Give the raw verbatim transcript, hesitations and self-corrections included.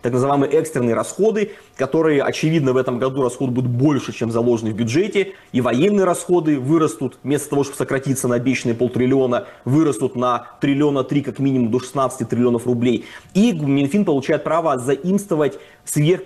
так называемые экстренные расходы, которые, очевидно, в этом году расход будет больше, чем заложены в бюджете, и военные расходы вырастут, вместо того, чтобы сократиться на обещанные полтриллиона, вырастут на триллиона три, как минимум до шестнадцати триллионов рублей. И Минфин получает право заимствовать сверх